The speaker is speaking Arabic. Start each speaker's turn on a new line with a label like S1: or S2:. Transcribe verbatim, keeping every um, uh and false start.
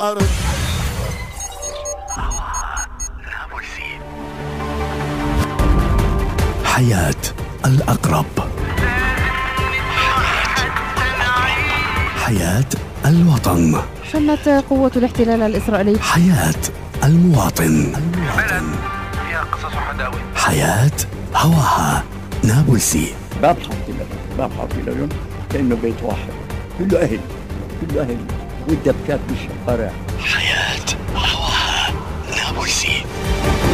S1: الأرض.
S2: حياة الأقرب، حياة الوطن،
S3: شنت قوة الاحتلال الإسرائيلي
S2: حياة المواطن، المواطن.
S4: فيها قصص وحداوي،
S2: حياة هواها نابلسي.
S5: ببحث في لبنان، ببحث في لبنان كأنه بيت واحد، كله أهل، كله أهل، والدبكات بالشوارع.
S2: حياة